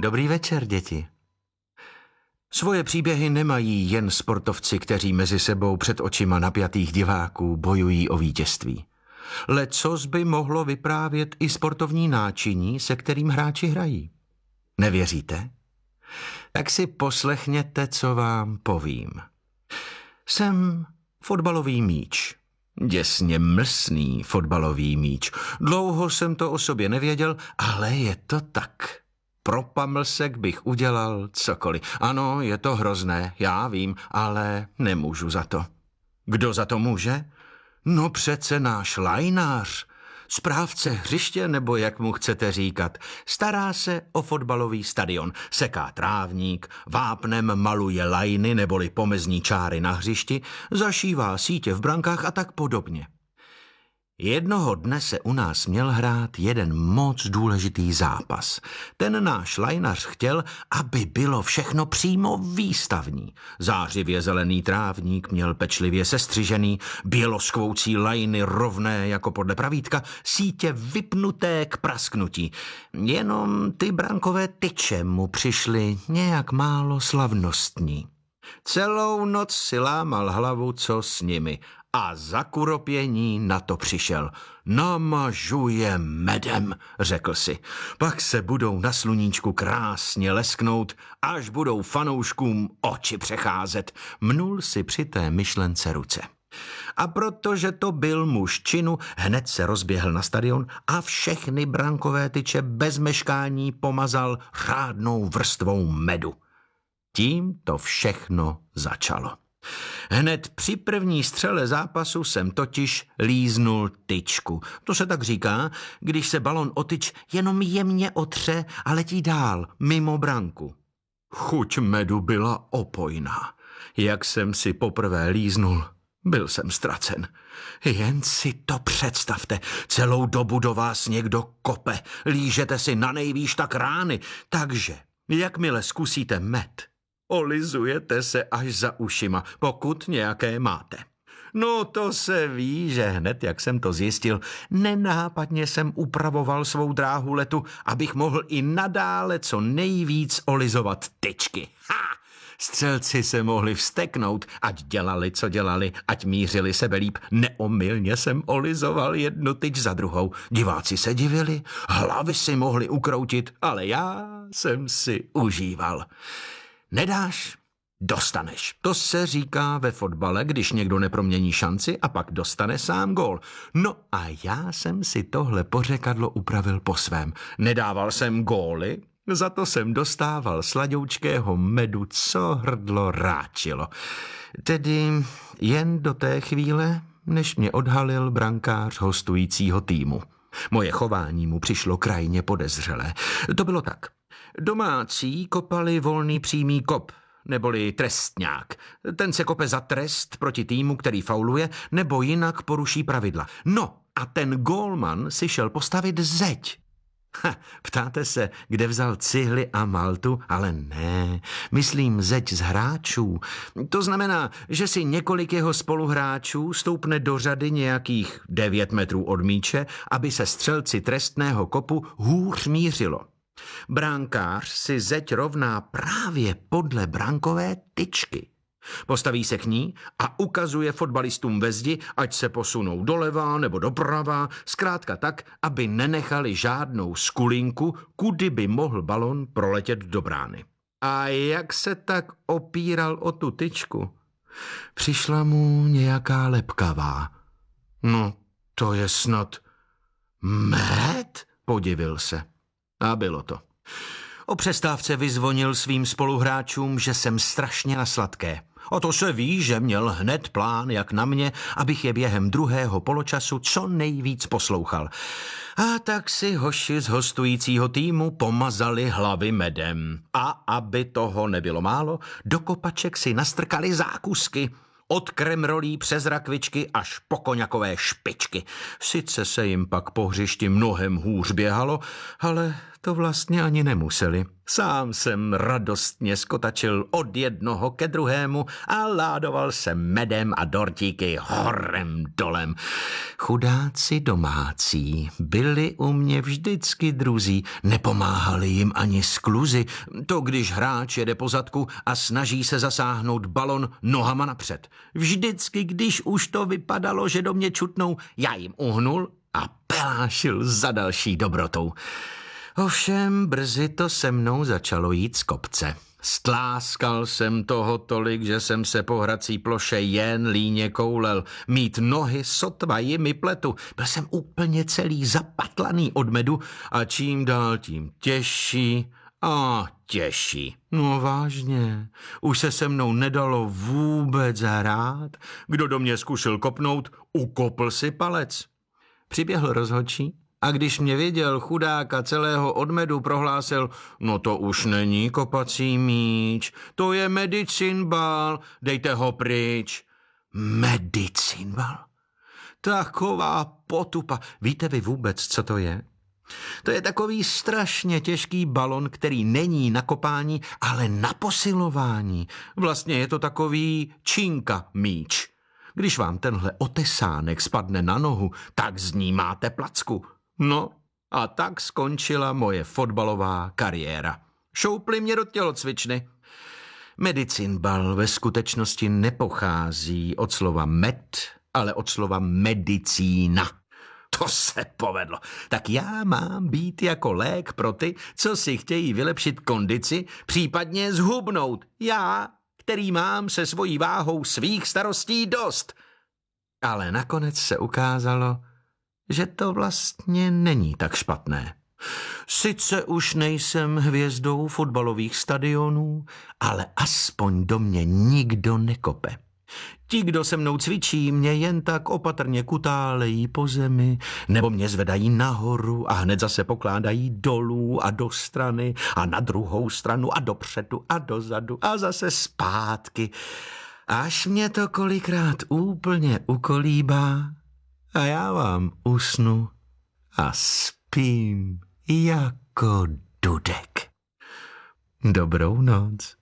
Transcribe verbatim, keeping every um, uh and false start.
Dobrý večer, děti. Svoje příběhy nemají jen sportovci, kteří mezi sebou před očima napjatých diváků bojují o vítězství. Lecos by mohlo vyprávět i sportovní náčiní, se kterým hráči hrají. Nevěříte? Tak si poslechněte, co vám povím. Jsem fotbalový míč. Děsně mlsný fotbalový míč. Dlouho jsem to o sobě nevěděl, ale je to tak. Pro pamlsek bych udělal cokoliv. Ano, je to hrozné, já vím, ale nemůžu za to. Kdo za to může? No přece náš lajnář, správce hřiště, nebo jak mu chcete říkat. Stará se o fotbalový stadion, seká trávník, vápnem maluje lajny neboli pomezní čáry na hřišti, zašívá sítě v brankách a tak podobně. Jednoho dne se u nás měl hrát jeden moc důležitý zápas. Ten náš lajnař chtěl, aby bylo všechno přímo výstavní. Zářivě zelený trávník měl pečlivě sestřižený, běloskvoucí lajny rovné jako podle pravítka, sítě vypnuté k prasknutí. Jenom ty brankové tyče mu přišly nějak málo slavnostní. Celou noc si lámal hlavu, co s nimi, a za kuropění na to přišel. Namažuje medem, řekl si. Pak se budou na sluníčku krásně lesknout, až budou fanouškům oči přecházet. Mnul si při té myšlence ruce. A protože to byl muž činu, hned se rozběhl na stadion a všechny brankové tyče bez meškání pomazal řádnou vrstvou medu. Tím to všechno začalo. Hned při první střele zápasu jsem totiž líznul tyčku. To se tak říká, když se balon o tyč jenom jemně otře a letí dál, mimo branku. Chuť medu byla opojná. Jak jsem si poprvé líznul, byl jsem ztracen. Jen si to představte, celou dobu do vás někdo kope, lížete si na nejvýš tak rány, takže jakmile zkusíte med, olizujete se až za ušima, pokud nějaké máte. No to se ví, že hned, jak jsem to zjistil, nenápadně jsem upravoval svou dráhu letu, abych mohl i nadále co nejvíc olizovat tyčky. Ha! Střelci se mohli vzteknout, ať dělali, co dělali, ať mířili sebe líp. Neomylně jsem olizoval jednu tyč za druhou. Diváci se divili, hlavy si mohli ukroutit, ale já jsem si užíval. Nedáš, dostaneš. To se říká ve fotbale, když někdo nepromění šanci a pak dostane sám gól. No a já jsem si tohle pořekadlo upravil po svém. Nedával jsem góly, za to jsem dostával sladoučkého medu, co hrdlo ráčilo. Tedy jen do té chvíle, než mě odhalil brankář hostujícího týmu. Moje chování mu přišlo krajně podezřelé. To bylo tak. Domácí kopali volný přímý kop, neboli trestňák. Ten se kope za trest proti týmu, který fauluje, nebo jinak poruší pravidla. No a ten gólman si šel postavit zeď. Ha, ptáte se, kde vzal cihly a maltu, ale ne, myslím zeď z hráčů. To znamená, že si několik jeho spoluhráčů stoupne do řady nějakých devět metrů od míče, aby se střelci trestného kopu hůř mířilo. Brankář si zeď rovná právě podle brankové tyčky. Postaví se k ní a ukazuje fotbalistům ve zdi, ať se posunou doleva nebo doprava, zkrátka tak, aby nenechali žádnou skulinku, kudy by mohl balon proletět do brány. A jak se tak opíral o tu tyčku, přišla mu nějaká lepkavá. No, to je snad med, podivil se. A bylo to. O přestávce vyzvonil svým spoluhráčům, že jsem strašně na sladké. O to se ví, že měl hned plán, jak na mě, abych je během druhého poločasu co nejvíc poslouchal. A tak si hoši z hostujícího týmu pomazali hlavy medem. A aby toho nebylo málo, do kopaček si nastrkali zákusky. Od kremrolí přes rakvičky až po koňakové špičky. Sice se jim pak po hřišti mnohem hůř běhalo, ale to vlastně ani nemuseli. Sám jsem radostně skotačil od jednoho ke druhému a ládoval se medem a dortíky horem dolem. Chudáci domácí byli u mě vždycky druzí, nepomáhali jim ani skluzy. To když hráč jede po zadku a snaží se zasáhnout balon nohama napřed. Vždycky, když už to vypadalo, že do mě čutnou, já jim uhnul a pelášil za další dobrotou. Ovšem brzy to se mnou začalo jít z kopce. Stláskal jsem toho tolik, že jsem se po hrací ploše jen líně koulel. Mít nohy sotva jimi pletu. Byl jsem úplně celý zapatlaný od medu a čím dál tím těžší a těžší. No vážně, už se se mnou nedalo vůbec hrát. Kdo do mě zkusil kopnout, ukopl si palec. Přiběhl rozhodčí a když mě viděl chudáka celého od medu, prohlásil, no to už není kopací míč, to je medicinbal, dejte ho pryč. Medicinbal? Taková potupa. Víte vy vůbec, co to je? To je takový strašně těžký balon, který není na kopání, ale na posilování. Vlastně je to takový čínka míč. Když vám tenhle otesánek spadne na nohu, tak z ní máte placku. No a tak skončila moje fotbalová kariéra. Šoupli mě do tělocvičny. Medicinbal ve skutečnosti nepochází od slova med, ale od slova medicína. To se povedlo. Tak já mám být jako lék pro ty, co si chtějí vylepšit kondici, případně zhubnout. Já, který mám se svojí váhou svých starostí dost. Ale nakonec se ukázalo, že to vlastně není tak špatné. Sice už nejsem hvězdou fotbalových stadionů, ale aspoň do mě nikdo nekope. Ti, kdo se mnou cvičí, mě jen tak opatrně kutálejí po zemi, nebo mě zvedají nahoru a hned zase pokládají dolů a do strany a na druhou stranu a dopředu a dozadu a zase zpátky. Až mě to kolikrát úplně ukolíbá a já vám usnu a spím jako dudek. Dobrou noc.